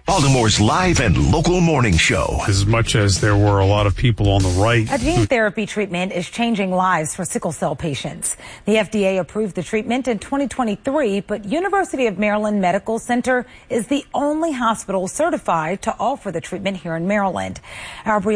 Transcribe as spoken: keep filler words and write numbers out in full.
Baltimore's live and local morning show. As much as there were a lot of people on the right. A gene therapy treatment is changing lives for sickle cell patients. The F D A approved the treatment in twenty twenty-three, but University of Maryland Medical Center is the only hospital certified to offer the treatment here in Maryland. Our